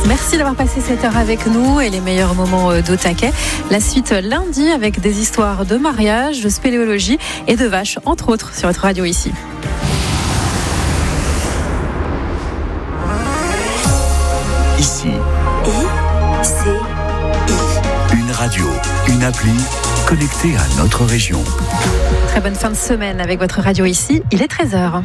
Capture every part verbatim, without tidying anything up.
Merci d'avoir passé cette heure avec nous et les meilleurs moments d'Au Taquet. La suite lundi avec des histoires de mariage, de spéléologie et de vaches, entre autres, sur votre radio ici. Ici. I, C, I. Une radio, une appli connectée à notre région. Très bonne fin de semaine avec votre radio ici. Il est treize heures.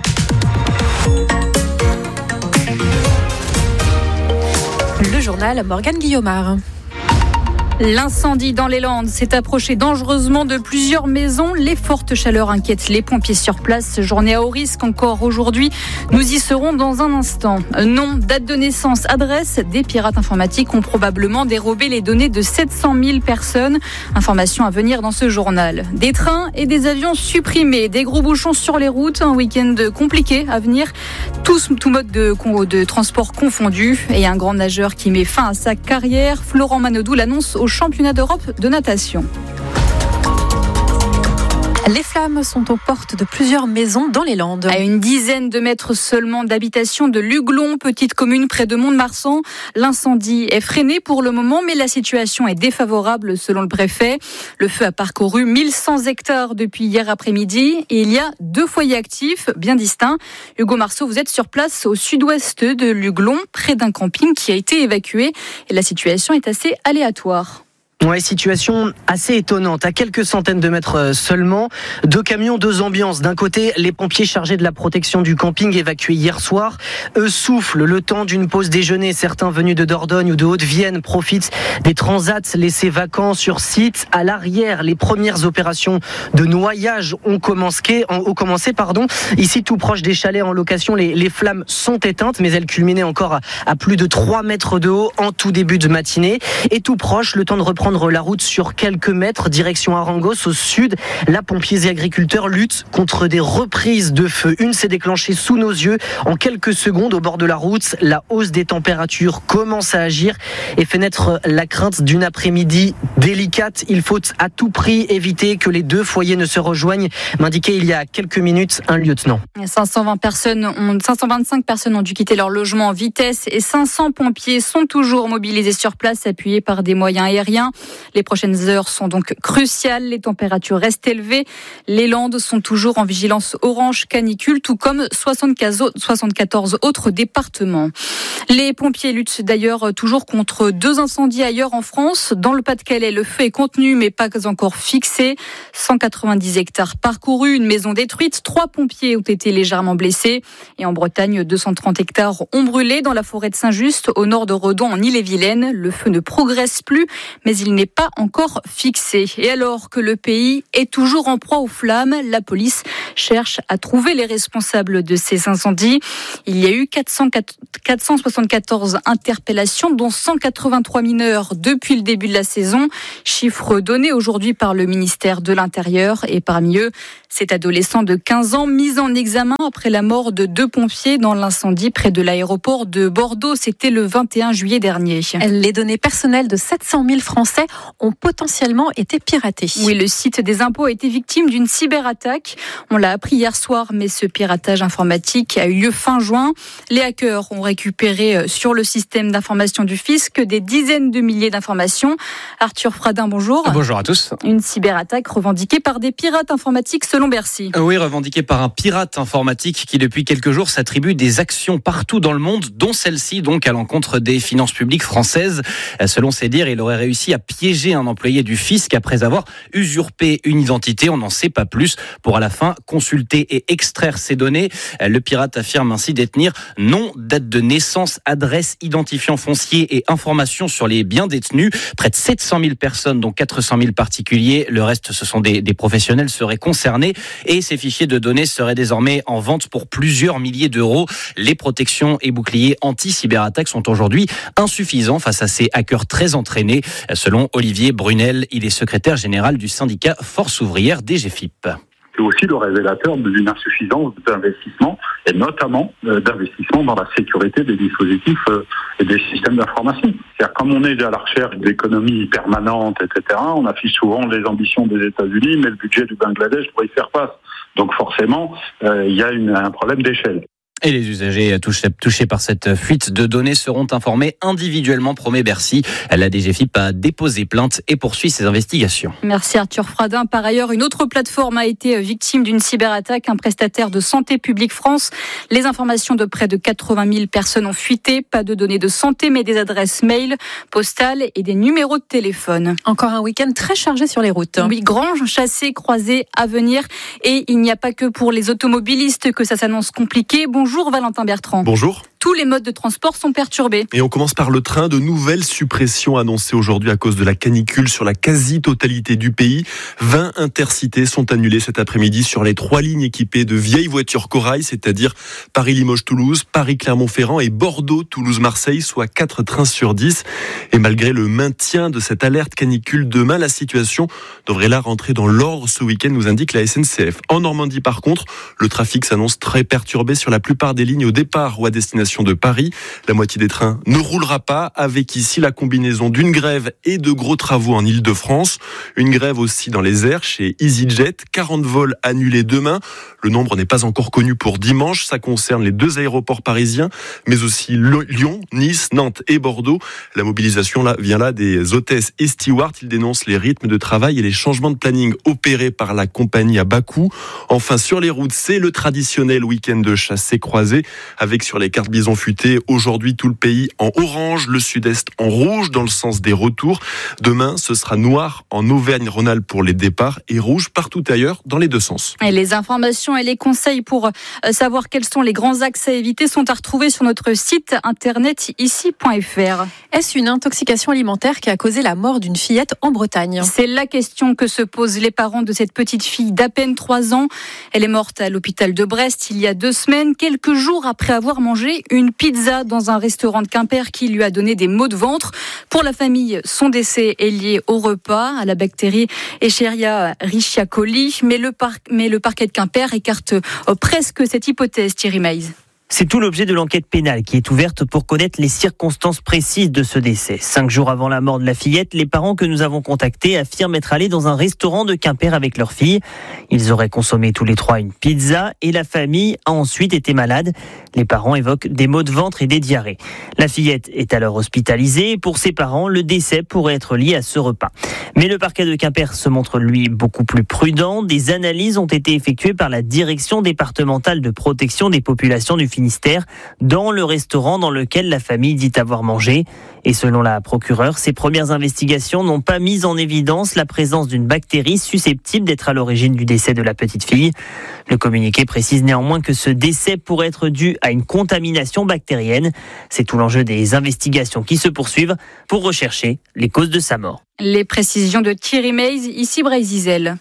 Le journal Morgane Guillaumard. L'incendie dans les Landes s'est approché dangereusement de plusieurs maisons. Les fortes chaleurs inquiètent les pompiers sur place. Journée à haut risque encore aujourd'hui. Nous y serons dans un instant. Nom, date de naissance, adresse. Des pirates informatiques ont probablement dérobé les données de sept cent mille personnes. Information à venir dans ce journal. Des trains et des avions supprimés. Des gros bouchons sur les routes. Un week-end compliqué à venir. Tous, tout mode de, de transport confondu. Et un grand nageur qui met fin à sa carrière. Florent Manodou l'annonce au championnat d'Europe de natation. Les flammes sont aux portes de plusieurs maisons dans les Landes. À une dizaine de mètres seulement d'habitation de Luglon, petite commune près de Mont-de-Marsan. L'incendie est freiné pour le moment, mais la situation est défavorable selon le préfet. Le feu a parcouru mille cent hectares depuis hier après-midi et il y a deux foyers actifs bien distincts. Hugo Marceau, vous êtes sur place au sud-ouest de Luglon, près d'un camping qui a été évacué et la situation est assez aléatoire. Ouais, situation assez étonnante. À quelques centaines de mètres seulement, deux camions, deux ambiances. D'un côté, les pompiers chargés de la protection du camping évacués hier soir. Eux soufflent le temps d'une pause déjeuner. Certains venus de Dordogne ou de Haute-Vienne profitent des transats laissés vacants sur site. À l'arrière, les premières opérations de noyage ont commencé. Ont commencé pardon. Ici, tout proche des chalets en location, les, les flammes sont éteintes, mais elles culminaient encore à, à plus de trois mètres de haut en tout début de matinée. Et tout proche, le temps de reprendre la route sur quelques mètres, direction Arangos au sud. Là, pompiers et agriculteurs luttent contre des reprises de feu. Une s'est déclenchée sous nos yeux en quelques secondes au bord de la route. La hausse des températures commence à agir et fait naître la crainte d'une après-midi délicate. Il faut à tout prix éviter que les deux foyers ne se rejoignent, m'indiquait il y a quelques minutes un lieutenant. cinq cent vingt personnes ont, cinq cent vingt-cinq personnes ont dû quitter leur logement en vitesse et cinq cents pompiers sont toujours mobilisés sur place, appuyés par des moyens aériens. Les prochaines heures sont donc cruciales. Les températures restent élevées. Les Landes sont toujours en vigilance orange canicule, tout comme soixante-quatorze autres départements. Les pompiers luttent d'ailleurs toujours contre deux incendies ailleurs en France. Dans le Pas-de-Calais, le feu est contenu mais pas encore fixé. cent quatre-vingt-dix hectares parcourus, une maison détruite. Trois pompiers ont été légèrement blessés. Et en Bretagne, deux cent trente hectares ont brûlé dans la forêt de Saint-Just, au nord de Redon, en Ille-et-Vilaine. Le feu ne progresse plus, mais il n'est pas encore fixé. Et alors que le pays est toujours en proie aux flammes, la police cherche à trouver les responsables de ces incendies. Il y a eu quatre cent soixante-quatorze interpellations, dont cent quatre-vingt-trois mineurs depuis le début de la saison. Chiffre donné aujourd'hui par le ministère de l'Intérieur. Et parmi eux, cet adolescent de quinze ans mis en examen après la mort de deux pompiers dans l'incendie près de l'aéroport de Bordeaux. C'était le vingt et un juillet dernier. Les données personnelles de sept cent mille Français ont potentiellement été piratées. Oui, le site des impôts a été victime d'une cyberattaque. On l'a appris hier soir, mais ce piratage informatique a eu lieu fin juin. Les hackers ont récupéré sur le système d'information du fisc des dizaines de milliers d'informations. Arthur Fradin, bonjour. Bonjour à tous. Une cyberattaque revendiquée par des pirates informatiques selon Bercy. Oui, revendiquée par un pirate informatique qui depuis quelques jours s'attribue des actions partout dans le monde, dont celle-ci donc à l'encontre des finances publiques françaises. Selon ses dires, il aurait réussi à piéger un employé du fisc après avoir usurpé une identité. On n'en sait pas plus pour à la fin consulter et extraire ces données. Le pirate affirme ainsi détenir nom, date de naissance, adresse, identifiant foncier et informations sur les biens détenus. Près de sept cent mille personnes, dont quatre cent mille particuliers. Le reste, ce sont des, des professionnels, seraient concernés. Et ces fichiers de données seraient désormais en vente pour plusieurs milliers d'euros. Les protections et boucliers anti-cyberattaques sont aujourd'hui insuffisants face à ces hackers très entraînés. Selon Olivier Brunel, il est secrétaire général du syndicat Force Ouvrière D G F I P. C'est aussi le révélateur d'une insuffisance d'investissement, et notamment euh, d'investissement dans la sécurité des dispositifs euh, et des systèmes d'information. C'est-à-dire, comme on est à la recherche d'économies permanentes, et cetera, on affiche souvent les ambitions des États-Unis, mais le budget du Bangladesh pour y faire face. Donc forcément, euh, il y a une, un problème d'échelle. Et les usagers touchés par cette fuite de données seront informés individuellement, promet Bercy. La D G F I P a déposé plainte et poursuit ses investigations. Merci Arthur Fradin. Par ailleurs, une autre plateforme a été victime d'une cyberattaque, un prestataire de Santé publique France. Les informations de près de quatre-vingt mille personnes ont fuité. Pas de données de santé, mais des adresses mail, postales et des numéros de téléphone. Encore un week-end très chargé sur les routes. Oui, grand chassé croisé à venir. Et il n'y a pas que pour les automobilistes que ça s'annonce compliqué. Bonjour. Bonjour Valentin Bertrand. Bonjour. Tous les modes de transport sont perturbés. Et on commence par le train. De nouvelles suppressions annoncées aujourd'hui à cause de la canicule sur la quasi-totalité du pays. vingt intercités sont annulés cet après-midi sur les trois lignes équipées de vieilles voitures corail, c'est-à-dire Paris-Limoges-Toulouse, Paris-Clermont-Ferrand et Bordeaux-Toulouse-Marseille, soit quatre trains sur dix. Et malgré le maintien de cette alerte canicule, demain, la situation devrait là rentrer dans l'ordre ce week-end, nous indique la S N C F. En Normandie, par contre, le trafic s'annonce très perturbé sur la plupart des lignes au départ ou à destination de Paris. La moitié des trains ne roulera pas, avec ici la combinaison d'une grève et de gros travaux en Ile-de-France. Une grève aussi dans les airs chez EasyJet. quarante vols annulés demain. Le nombre n'est pas encore connu pour dimanche. Ça concerne les deux aéroports parisiens, mais aussi Lyon, Nice, Nantes et Bordeaux. La mobilisation là, vient là des hôtesses et stewards. Ils dénoncent les rythmes de travail et les changements de planning opérés par la compagnie à bas coût. Enfin, sur les routes, c'est le traditionnel week-end de chassé-croisé, avec sur les cartes bison futé, aujourd'hui tout le pays en orange, le sud-est en rouge dans le sens des retours. Demain, ce sera noir en Auvergne-Rhône-Alpes pour les départs et rouge partout ailleurs dans les deux sens. Et les informations et les conseils pour savoir quels sont les grands axes à éviter sont à retrouver sur notre site internet ici point f r. Est-ce une intoxication alimentaire qui a causé la mort d'une fillette en Bretagne ? C'est la question que se posent les parents de cette petite fille d'à peine trois ans. Elle est morte à l'hôpital de Brest il y a deux semaines, quelques jours après avoir mangé une pizza dans un restaurant de Quimper qui lui a donné des maux de ventre. Pour la famille, son décès est lié au repas, à la bactérie Escherichia coli, mais le, par- mais le parquet de Quimper écarte presque cette hypothèse, Thierry Maïs. C'est tout l'objet de l'enquête pénale qui est ouverte pour connaître les circonstances précises de ce décès. Cinq jours avant la mort de la fillette, les parents que nous avons contactés affirment être allés dans un restaurant de Quimper avec leur fille. Ils auraient consommé tous les trois une pizza et la famille a ensuite été malade. Les parents évoquent des maux de ventre et des diarrhées. La fillette est alors hospitalisée. Pour ses parents, le décès pourrait être lié à ce repas. Mais le parquet de Quimper se montre, lui, beaucoup plus prudent. Des analyses ont été effectuées par la direction départementale de protection des populations du Finistère dans le restaurant dans lequel la famille dit avoir mangé. Et selon la procureure, ces premières investigations n'ont pas mis en évidence la présence d'une bactérie susceptible d'être à l'origine du décès de la petite fille. Le communiqué précise néanmoins que ce décès pourrait être dû à une contamination bactérienne. C'est tout l'enjeu des investigations qui se poursuivent pour rechercher les causes de sa mort. Les précisions de Thierry Maïs, ici Brésil.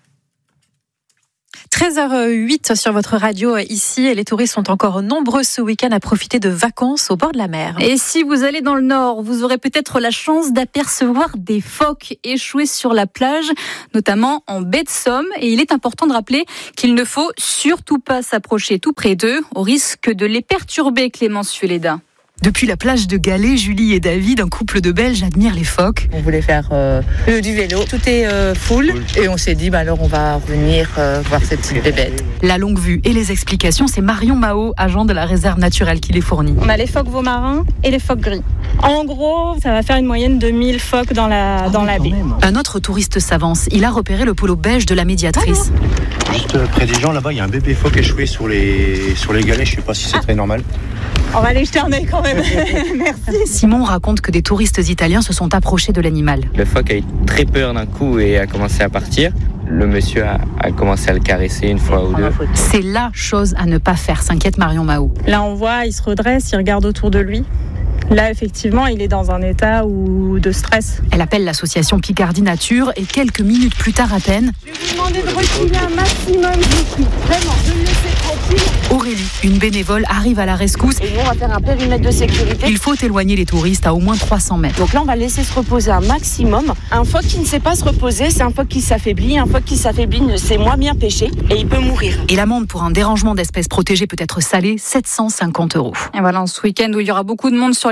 treize heures huit sur votre radio ici et les touristes sont encore nombreux ce week-end à profiter de vacances au bord de la mer. Et si vous allez dans le nord, vous aurez peut-être la chance d'apercevoir des phoques échoués sur la plage, notamment en baie de Somme. Et il est important de rappeler qu'il ne faut surtout pas s'approcher tout près d'eux au risque de les perturber, Clémence Fuleda. Depuis la plage de Galets, Julie et David, un couple de Belges, admirent les phoques. On voulait faire euh, du vélo, tout est euh, full et on s'est dit bah alors on va revenir euh, voir cette petite bébête. La longue vue et les explications, c'est Marion Mao, agent de la réserve naturelle, qui les fournit. On a les phoques veaux-marins et les phoques gris. En gros, ça va faire une moyenne de mille phoques dans la, dans la baie. Un autre touriste s'avance. Il a repéré le polo beige de la médiatrice. Juste près des gens, là-bas, il y a un bébé phoque échoué sur les, sur les galets. Je ne sais pas si c'est très normal. On va aller jeter un œil quand même. Merci. Simon raconte que des touristes italiens se sont approchés de l'animal. Le phoque a eu très peur d'un coup et a commencé à partir. Le monsieur a, a commencé à le caresser une fois ou deux. C'est la chose à ne pas faire, s'inquiète Marion Mao. Là, on voit, il se redresse, il regarde autour de lui. Là, effectivement, il est dans un état où de stress. Elle appelle l'association Picardie Nature et quelques minutes plus tard à peine... Je vais vous demander de reculer un maximum, je vous prie. Vraiment, de le laisser tranquille. Aurélie, une bénévole, arrive à la rescousse. Et nous, on va faire un périmètre de sécurité. Il faut éloigner les touristes à au moins trois cents mètres. Donc là, on va laisser se reposer un maximum. Un phoque qui ne sait pas se reposer, c'est un phoque qui s'affaiblit. Un phoque qui s'affaiblit ne sait moins bien pêcher et il peut mourir. Et l'amende pour un dérangement d'espèces protégées peut être salée, sept cent cinquante euros. Et voilà, ce week-end où il y aura beaucoup de monde sur les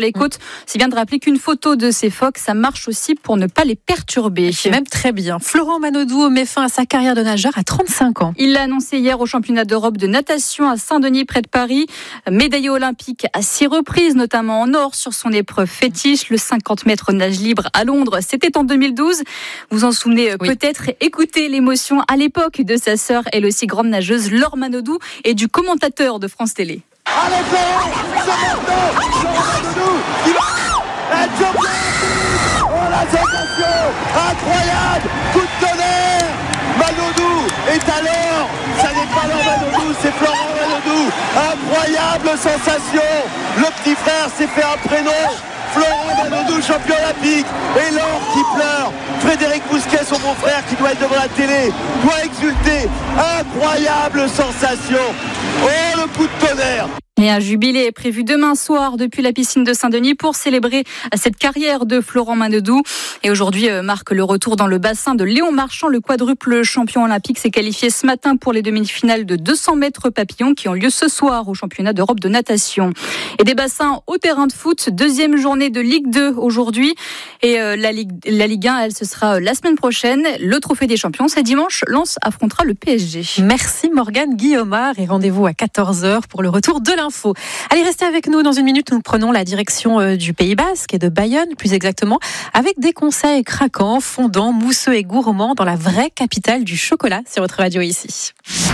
les côtes. C'est bien de rappeler qu'une photo de ces phoques, ça marche aussi pour ne pas les perturber. C'est même très bien. Florent Manodou met fin à sa carrière de nageur à trente-cinq ans. Il l'a annoncé hier au championnat d'Europe de natation à Saint-Denis près de Paris. Médaillé olympique à six reprises, notamment en or sur son épreuve fétiche, le cinquante mètres nage libre à Londres. C'était en deux mille douze. Vous en souvenez oui. peut-être. Écoutez l'émotion à l'époque de sa sœur, elle aussi grande nageuse, Laure Manodou, et du commentateur de France Télé. Allez Florent, c'est maintenant Laure Manodou, il va être champion. Oh la sensation incroyable, coup de tonnerre. Manodou est à l'or. Ça n'est pas Laure Manodou, c'est Florent Manodou. Incroyable sensation. Le petit frère s'est fait un prénom. Florent Manodou, champion olympique. Et Laure qui pleure. Frédéric Bousquet, son beau-frère, qui doit être devant la télé, doit exulter. Incroyable sensation. Oh, le coup de tonnerre. Et un jubilé est prévu demain soir depuis la piscine de Saint-Denis pour célébrer cette carrière de Florent Manodou. Et aujourd'hui marque le retour dans le bassin de Léon Marchand. Le quadruple champion olympique s'est qualifié ce matin pour les demi-finales de deux cents mètres papillons qui ont lieu ce soir au championnat d'Europe de natation. Et des bassins au terrain de foot, deuxième journée de Ligue deux aujourd'hui. Et la Ligue, la Ligue un, elle, ce sera la semaine prochaine. Le trophée des champions, c'est dimanche. Lens affrontera le P S G. Merci Morgane Guillaumard et rendez-vous à quatorze heures pour le retour de l'info. Allez, restez avec nous. Dans une minute, nous prenons la direction du Pays Basque et de Bayonne, plus exactement, avec des conseils craquants, fondants, mousseux et gourmands dans la vraie capitale du chocolat sur votre radio ici.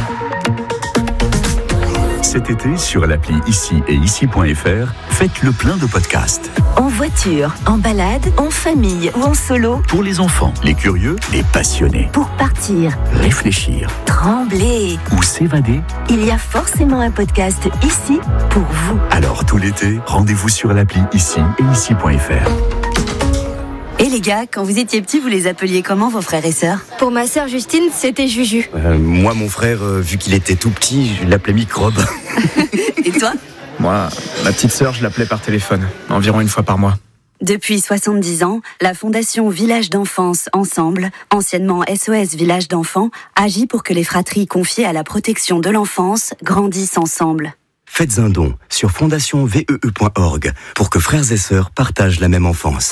Cet été, sur l'appli Ici et Ici point F R, faites le plein de podcasts. En voiture, en balade, en famille ou en solo. Pour les enfants, les curieux, les passionnés. Pour partir, réfléchir, trembler ou s'évader. Il y a forcément un podcast ici pour vous. Alors tout l'été, rendez-vous sur l'appli Ici et Ici point F R. Et les gars, quand vous étiez petits, vous les appeliez comment vos frères et sœurs ? Pour ma sœur Justine, c'était Juju. Euh, moi, mon frère, euh, vu qu'il était tout petit, je l'appelais Microbe. Et toi ? Moi, ma petite sœur, je l'appelais par téléphone, environ une fois par mois. Depuis soixante-dix ans, la Fondation Village d'Enfance Ensemble, anciennement S O S Village d'Enfants, agit pour que les fratries confiées à la protection de l'enfance grandissent ensemble. Faites un don sur fondation V E E point org pour que frères et sœurs partagent la même enfance.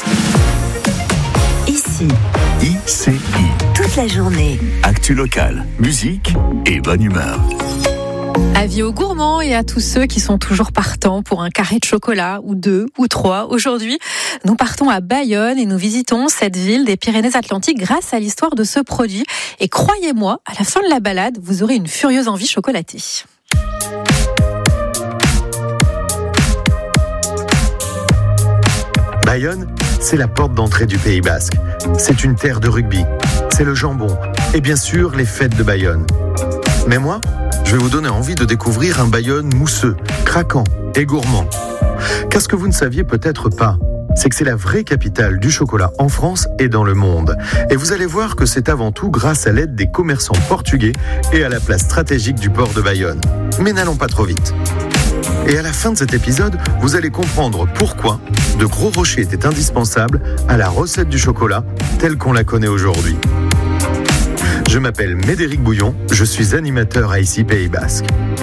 Ici. I C I. Toute la journée. Actu locale, musique et bonne humeur. Avis aux gourmands et à tous ceux qui sont toujours partants pour un carré de chocolat, ou deux, ou trois. Aujourd'hui, nous partons à Bayonne et nous visitons cette ville des Pyrénées-Atlantiques grâce à l'histoire de ce produit. Et croyez-moi, à la fin de la balade, vous aurez une furieuse envie chocolatée. Bayonne, c'est la porte d'entrée du Pays Basque. C'est une terre de rugby. C'est le jambon. Et bien sûr, les fêtes de Bayonne. Mais moi, je vais vous donner envie de découvrir un Bayonne mousseux, craquant et gourmand. Car ce que vous ne saviez peut-être pas, c'est que c'est la vraie capitale du chocolat en France et dans le monde. Et vous allez voir que c'est avant tout grâce à l'aide des commerçants portugais et à la place stratégique du port de Bayonne. Mais n'allons pas trop vite. Et à la fin de cet épisode, vous allez comprendre pourquoi de gros rochers étaient indispensables à la recette du chocolat telle qu'on la connaît aujourd'hui. Je m'appelle Médéric Bouillon, je suis animateur à Ici Pays Basque.